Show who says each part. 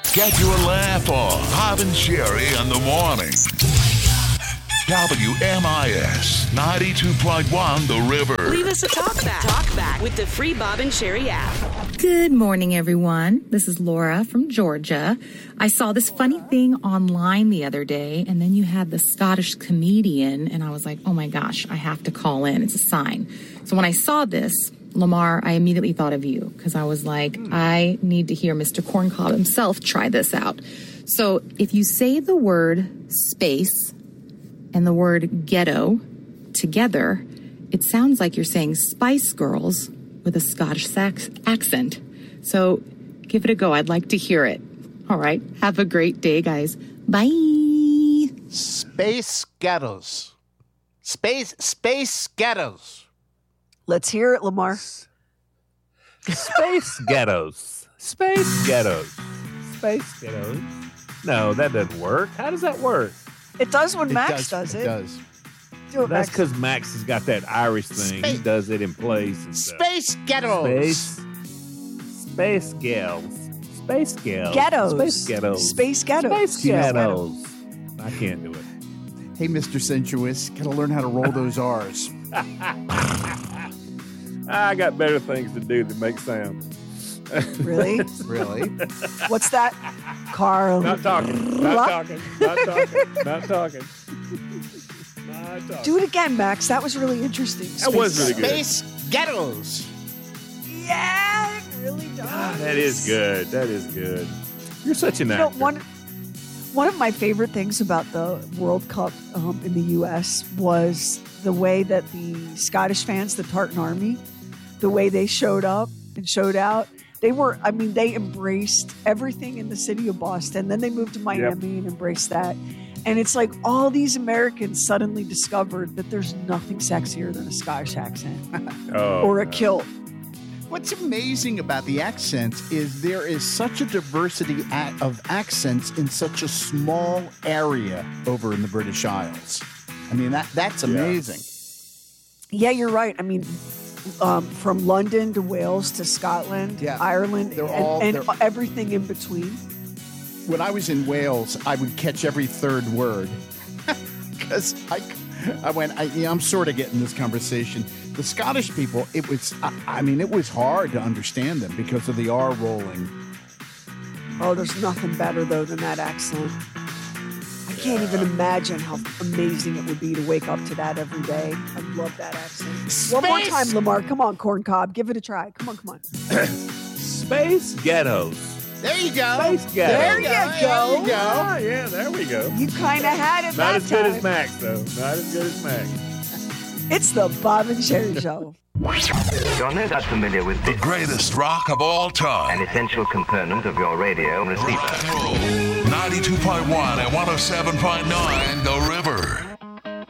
Speaker 1: Get your laugh on. Bob and Sherry in the morning. WMIS 92.1 The River.
Speaker 2: Leave us a talk back with the free Bob and Sherry app.
Speaker 3: Good morning, everyone. This is Laura from Georgia. I saw this funny thing online the other day, and then you had the Scottish comedian, and I was like, oh my gosh, I have to call in. It's a sign. So when I saw this, Lamar, I immediately thought of you because I was like, I need to hear Mr. Corncob himself try this out. So if you say the word space and the word ghetto together, it sounds like you're saying Spice Girls with a Scottish accent. So give it a go. I'd like to hear it. All right. Have a great day, guys. Bye.
Speaker 4: Space ghettos. Space ghettos.
Speaker 5: Let's hear it, Lamar.
Speaker 6: Space ghettos. Space ghettos. Space ghettos. No, that doesn't work. How does that work?
Speaker 5: It does when Max does it.
Speaker 4: It does.
Speaker 5: Do it,
Speaker 6: That's
Speaker 5: Max.
Speaker 6: because Max has got that Irish thing. He does it in plays and stuff.
Speaker 4: Space ghettos.
Speaker 6: Space gals. Space gals.
Speaker 5: Ghettos.
Speaker 6: Space ghettos.
Speaker 5: Space ghettos.
Speaker 6: Space ghettos. I can't do it.
Speaker 4: Hey, Mr. Sensuous, gotta learn how to roll those R's.
Speaker 6: I got better things to do than make sound.
Speaker 5: Really?
Speaker 4: Really?
Speaker 5: What's that? Carl.
Speaker 6: Not talking. Not talking. Not talking. Not talking. Not talking.
Speaker 5: Do it again, Max. That was really interesting.
Speaker 6: That was really good.
Speaker 4: Space ghettos.
Speaker 5: Yeah, it really does.
Speaker 6: Ah, that is good. That is good. You're such an actor.
Speaker 5: One of my favorite things about the World Cup in the U.S. was the way that the Scottish fans, the Tartan Army, the way they showed up and showed out. They embraced everything in the city of Boston. Then they moved to Miami and embraced that. And it's like all these Americans suddenly discovered that there's nothing sexier than a Scottish accent or a kilt.
Speaker 4: What's amazing about the accents is there is such a diversity of accents in such a small area over in the British Isles. I mean, that's amazing.
Speaker 5: Yeah, you're right. I mean, from London to Wales to Scotland, Ireland, and everything in between.
Speaker 4: When I was in Wales, I would catch every third word because I'm sort of getting this conversation. The Scottish people, it was hard to understand them because of the R rolling.
Speaker 5: Oh, there's nothing better, though, than that accent. I can't even imagine how amazing it would be to wake up to that every day. I love that accent. One more time, Lamar. Come on, Corncob. Give it a try. Come on.
Speaker 6: Space ghettos.
Speaker 4: There you go.
Speaker 6: Space ghettos.
Speaker 5: There you go.
Speaker 6: Oh, yeah, there we go.
Speaker 5: You kind of had it
Speaker 6: Not
Speaker 5: that
Speaker 6: as good
Speaker 5: time.
Speaker 6: as Max, though. Not as good as Max.
Speaker 5: It's the Bob and Sherry Show.
Speaker 7: You're no doubt familiar with
Speaker 1: The
Speaker 7: this,
Speaker 1: greatest rock of all
Speaker 7: an
Speaker 1: time.
Speaker 7: essential component of your radio receiver.
Speaker 1: Rock and roll. 92.1 and 107.9 The River.